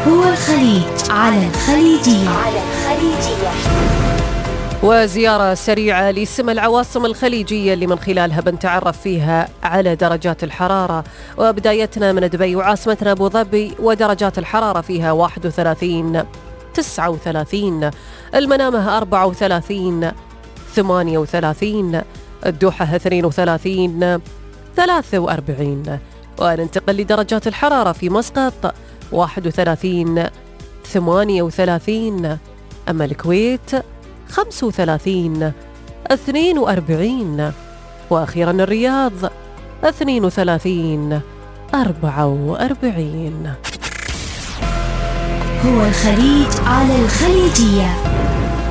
هو الخليج على الخليجية. وزيارة سريعة لسم العواصم الخليجية اللي من خلالها بنتعرف فيها على درجات الحرارة، وبدايتنا من دبي وعاصمتنا أبو ظبي، ودرجات الحرارة فيها 31 39، المنامة 34 38، الدوحة 32 43. وننتقل لدرجات الحرارة في مسقط 31 38، أما الكويت 35 42، وأخيرا الرياض 32 44. هو الخليج على الخليجية.